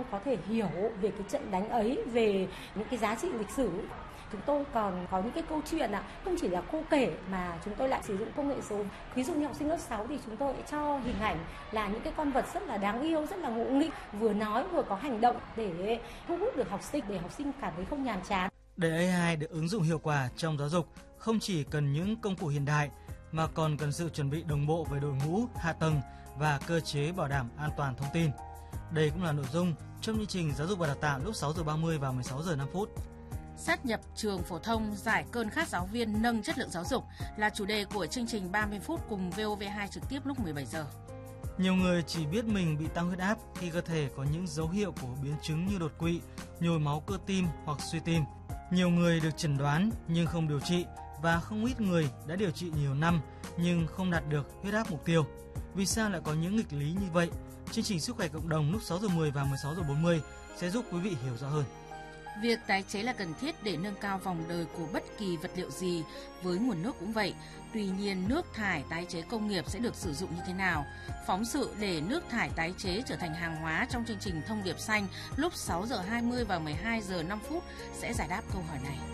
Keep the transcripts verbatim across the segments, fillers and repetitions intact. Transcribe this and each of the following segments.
có thể hiểu về cái trận đánh ấy, về những cái giá trị lịch sử. Chúng tôi còn có những cái câu chuyện ạ, không chỉ là cô kể mà chúng tôi lại sử dụng công nghệ số. Ví dụ như học sinh lớp sáu thì chúng tôi lại cho hình ảnh là những cái con vật rất là đáng yêu, rất là ngộ nghĩnh, vừa nói vừa có hành động để thu hút được học sinh, để học sinh cảm thấy không nhàm chán. Để a i được ứng dụng hiệu quả trong giáo dục, không chỉ cần những công cụ hiện đại mà còn cần sự chuẩn bị đồng bộ về đội ngũ, hạ tầng và cơ chế bảo đảm an toàn thông tin. Đây cũng là nội dung trong chương trình Giáo dục và Đào tạo lúc sáu giờ ba mươi và mười sáu giờ năm phút. Sát nhập trường phổ thông, giải cơn khát giáo viên, nâng chất lượng giáo dục là chủ đề của chương trình ba mươi phút cùng vê o vê hai trực tiếp lúc mười bảy giờ. Nhiều người chỉ biết mình bị tăng huyết áp khi cơ thể có những dấu hiệu của biến chứng như đột quỵ, nhồi máu cơ tim hoặc suy tim. Nhiều người được chẩn đoán nhưng không điều trị và không ít người đã điều trị nhiều năm nhưng không đạt được huyết áp mục tiêu. Vì sao lại có những nghịch lý như vậy? Chương trình Sức khỏe cộng đồng lúc sáu giờ mười và mười sáu giờ bốn mươi sẽ giúp quý vị hiểu rõ hơn. Việc tái chế là cần thiết để nâng cao vòng đời của bất kỳ vật liệu gì, với nguồn nước cũng vậy. Tuy nhiên, nước thải tái chế công nghiệp sẽ được sử dụng như thế nào? Phóng sự để nước thải tái chế trở thành hàng hóa trong chương trình Thông điệp xanh lúc sáu giờ hai mươi và mười hai giờ năm phút sẽ giải đáp câu hỏi này.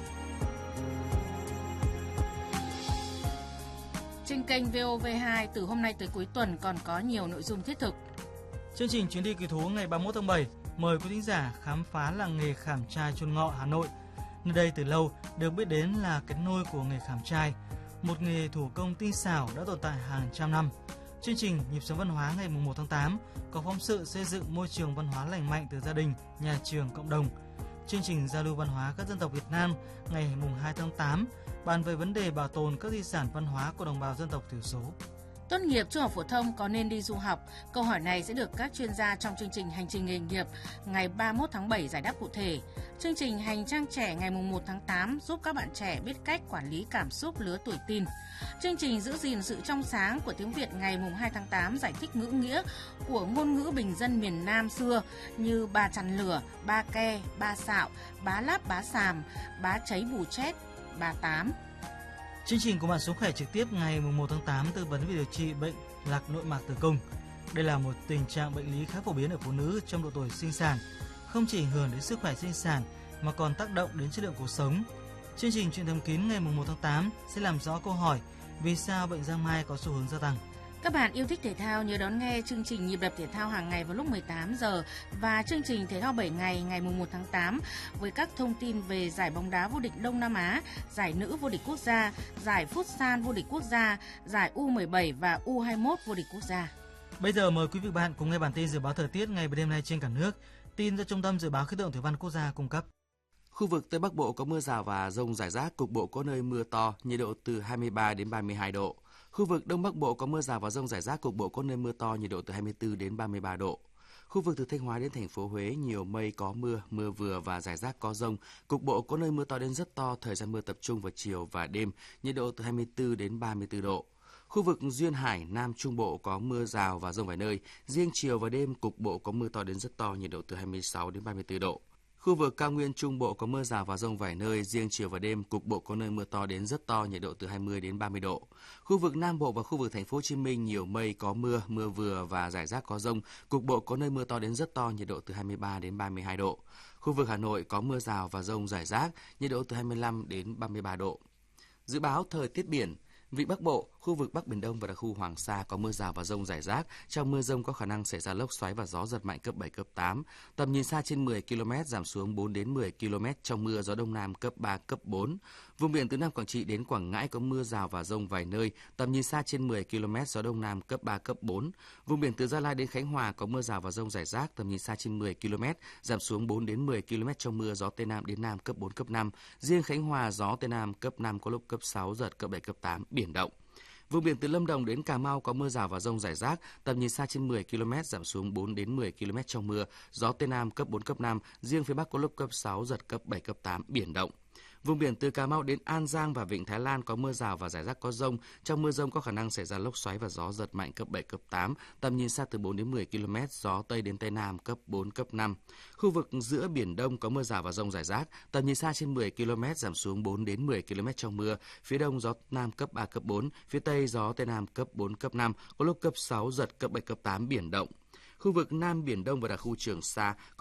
Trên kênh vê o vê hai từ hôm nay tới cuối tuần còn có nhiều nội dung thiết thực. Chương trình Chuyến đi kỳ thú ngày ba mươi mốt tháng bảy mời quý thính giả khám phá làng nghề khảm trai Chôn Ngọ, Hà Nội. Nơi đây từ lâu được biết đến là cái nôi của nghề khảm trai, một nghề thủ công tinh xảo đã tồn tại hàng trăm năm. Chương trình Nhịp sống văn hóa ngày mùng một tháng tám có phóng sự xây dựng môi trường văn hóa lành mạnh từ gia đình, nhà trường, cộng đồng. Chương trình Giao lưu văn hóa các dân tộc Việt Nam ngày mùng hai tháng tám bàn về vấn đề bảo tồn các di sản văn hóa của đồng bào dân tộc thiểu số. Tốt nghiệp trung học phổ thông có nên đi du học? Câu hỏi này sẽ được các chuyên gia trong chương trình Hành trình nghề nghiệp ngày ba mươi mốt tháng bảy giải đáp cụ thể. Chương trình Hành trang trẻ ngày mùng một tháng tám giúp các bạn trẻ biết cách quản lý cảm xúc lứa tuổi teen. Chương trình Giữ gìn sự trong sáng của tiếng Việt ngày mùng hai tháng tám giải thích ngữ nghĩa của ngôn ngữ bình dân miền Nam xưa như bà chằn lửa, ba ke, ba sạo, bá láp bá sàm, bá cháy bù chét, bà tám. Chương trình của bạn Sức khỏe trực tiếp ngày mùng một tháng tám tư vấn về điều trị bệnh lạc nội mạc tử cung. Đây là một tình trạng bệnh lý khá phổ biến ở phụ nữ trong độ tuổi sinh sản, không chỉ ảnh hưởng đến sức khỏe sinh sản mà còn tác động đến chất lượng cuộc sống. Chương trình Chuyện thầm kín ngày mùng một tháng tám sẽ làm rõ câu hỏi vì sao bệnh giang mai có xu hướng gia tăng. Các bạn yêu thích thể thao nhớ đón nghe chương trình Nhịp đập thể thao hàng ngày vào lúc mười tám giờ và chương trình Thể thao bảy ngày ngày mùng một tháng tám với các thông tin về giải bóng đá vô địch Đông Nam Á, giải nữ vô địch quốc gia, giải Futsal vô địch quốc gia, giải u mười bảy và u hai mươi mốt vô địch quốc gia. Bây giờ mời quý vị bạn cùng nghe bản tin dự báo thời tiết ngày và đêm nay trên cả nước. Tin do Trung tâm Dự báo Khí tượng Thủy văn Quốc gia cung cấp. Khu vực Tây Bắc Bộ có mưa rào và dông rải rác, cục bộ có nơi mưa to, nhiệt độ từ hai mươi ba đến ba mươi hai độ. Khu vực Đông Bắc Bộ có mưa rào và dông rải rác, cục bộ có nơi mưa to, nhiệt độ từ hai mươi tư đến ba mươi ba độ. Khu vực từ Thanh Hóa đến thành phố Huế nhiều mây, có mưa, mưa vừa và rải rác có dông, cục bộ có nơi mưa to đến rất to, thời gian mưa tập trung vào chiều và đêm, nhiệt độ từ hai mươi tư đến ba mươi tư độ. Khu vực Duyên Hải, Nam Trung Bộ có mưa rào và dông vài nơi, riêng chiều và đêm cục bộ có mưa to đến rất to, nhiệt độ từ hai mươi sáu đến ba mươi tư độ. Khu vực Cao Nguyên Trung Bộ có mưa rào và dông vài nơi, riêng chiều và đêm cục bộ có nơi mưa to đến rất to, nhiệt độ từ hai mươi đến ba mươi độ. Khu vực Nam Bộ và khu vực Thành phố Hồ Chí Minh nhiều mây, có mưa, mưa vừa và rải rác có dông, cục bộ có nơi mưa to đến rất to, nhiệt độ từ hai mươi ba đến ba mươi hai độ. Khu vực Hà Nội có mưa rào và dông rải rác, nhiệt độ từ hai mươi lăm đến ba mươi ba độ. Dự báo thời tiết biển. Vịnh Bắc Bộ, khu vực Bắc Biển Đông và đặc khu Hoàng Sa có mưa rào và dông rải rác. Trong mưa dông có khả năng xảy ra lốc xoáy và gió giật mạnh cấp bảy, cấp tám. Tầm nhìn xa trên mười ki lô mét, giảm xuống bốn đến mười ki lô mét. Trong mưa gió Đông Nam cấp ba, cấp bốn. Vùng biển từ Nam Quảng Trị đến Quảng Ngãi có mưa rào và dông vài nơi. Tầm nhìn xa trên mười ki lô mét, gió Đông Nam cấp ba, cấp bốn. Vùng biển từ Gia Lai đến Khánh Hòa có mưa rào và dông rải rác. Tầm nhìn xa trên mười ki lô mét, giảm xuống bốn đến mười ki lô mét. Trong mưa gió Tây Nam đến Nam cấp bốn, cấp năm. Riêng Khánh Hòa gió Tây Nam cấp năm, có lúc cấp sáu, giật cấp bảy, cấp tám, biển động. Vùng biển từ Lâm Đồng đến Cà Mau có mưa rào và dông rải rác, tầm nhìn xa trên mười ki lô mét, giảm xuống bốn đến mười ki lô mét. Trong mưa, gió Tây Nam cấp bốn, cấp năm, riêng phía Bắc có lúc cấp sáu, giật cấp bảy, cấp tám, biển động. Vùng biển từ Cà Mau đến An Giang và Vịnh Thái Lan có mưa rào và rải rác có dông. Trong mưa dông có khả năng xảy ra lốc xoáy và gió giật mạnh cấp bảy, cấp tám, tầm nhìn xa từ bốn đến mười ki lô mét, gió Tây đến Tây Nam cấp bốn, cấp năm. Khu vực giữa Biển Đông có mưa rào và dông rải rác, tầm nhìn xa trên mười ki lô mét, giảm xuống bốn đến mười ki lô mét. Trong mưa, phía Đông gió Nam cấp ba, cấp bốn, phía Tây gió Tây Nam cấp bốn, cấp năm, có lúc cấp sáu, giật cấp bảy, cấp tám, biển động. Khu vực Nam Biển Đông và đặc khu Trường Sa